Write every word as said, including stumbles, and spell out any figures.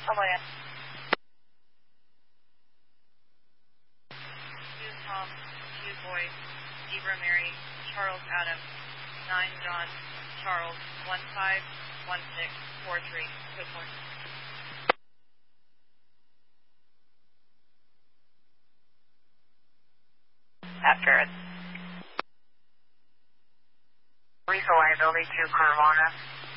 Oh, yeah. two Tom, two Boy, Zebra Mary, Charles Adam, nine John, Charles, one five one six four three. Good morning. At Barrett. Rico liability to Carvana.